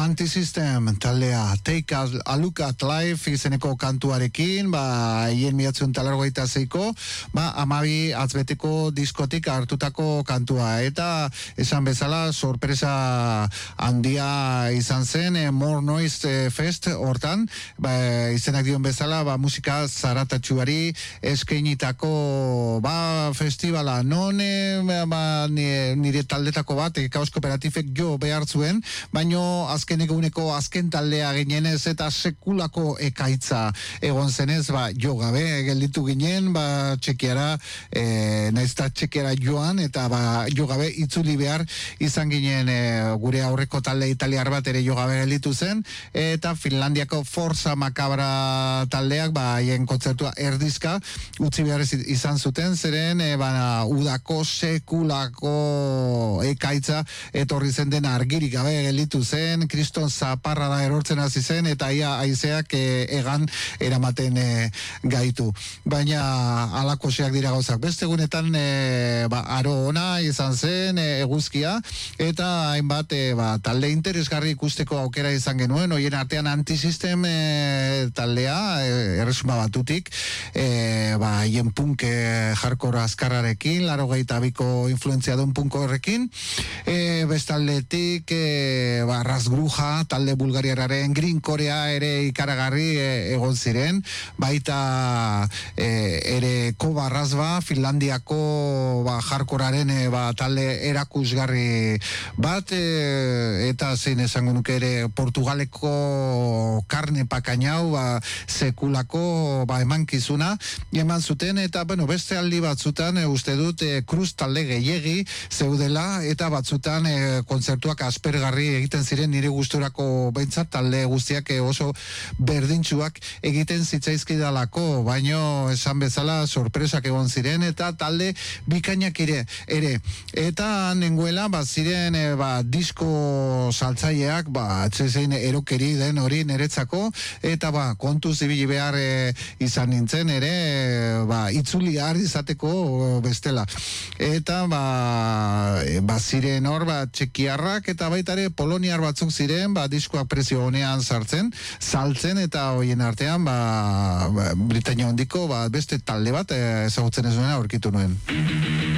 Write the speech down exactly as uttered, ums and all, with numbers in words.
Anti-System taldea Take a, a Look at Life izeneko kantuarekin, ba, hien miatzen talargoita zeiko, ba, amabi atzbeteko diskotik hartutako kantua, eta esan bezala sorpresa handia izan zen, e, More Noise e, Fest hortan, ba, izenak dion bezala, ba, musika zaratatxuari eskeinitako ba, festivala, non e, ba, nire taldetako bat, e, Kaos Kooperatifek jo behar zuen, baino azken eguneko azken taldea ginenez eta sekulako ekaitza egon zenez, ba, jo gabe gelditu ginen, ba, txekiara, e, naizta txekiara joan, eta ba, jo gabe itzuli behar izan ginen, e, gure aurreko talde italiar bat ere jo gabe gelditu zen, eta Finlandiako Forza Macabra taldeak, ba, haien kontzertua erdizka utzi behar izan zuten, zeren, e, ba, udako sekulako ekaitza etorri zen den argirik gabe gelditu zen, kriston zaparra da erortzen hasi zen, eta ia haizeak e, egan eramaten e, gaitu. Baina alakoseak dira gauzak. Beste egunetan e, ba, aro ona izan zen, e, eguzkia, eta hainbat e, ba, talde interesgarri ikusteko aukera izan genuen, hoien artean Anti-System e, taldea, e, erresuma batutik, e, ba, haien punk e, hardcore azkarrarekin, laro gehieta biko influentzia duen punko horrekin, e, bestaldetik e, ba, Rasgruja, talde bulgariararen Green Korea ere ikaragarri e, egon ziren, baita e, ere Koba Rasba, Finlandiako ba, hardcorearen e, ba, talde erakusgarri bat, e, eta zein esango nuke ere Portugaleko karne pakainau, ba, sekulako ba, emankizuna eman zuten, eta bueno, beste aldi batzutan e, uste dut e, Cruz talde gehiegi zeudela, eta batzutan e, kontzertuak aspergarri egiten ziren nire gusturako behintzat talde guztiak e, oso berdintsuak egiten zitzaizkidalako, baino esan bezala sorpresak egon ziren, eta talde bikainak ere, ere. Eta nengoela, ba, ziren e, ba, disko saltzaileak, ba, atzezein erokeri den hori niretzako, eta ba, kontuz ibili behar e, izan nintzen ere, e, ba, itzuli har izateko bestela. Eta ba, e, ba ziren hor, ba, txekiarrak, eta baita ere poloniar batzuk ziren, ba, diskoak prezio honean sartzen, saltzen, eta hoien artean, ba, ba Britainia hondiko, ba, beste talde bat e, ezagutzen ez duena aurkitu nuen.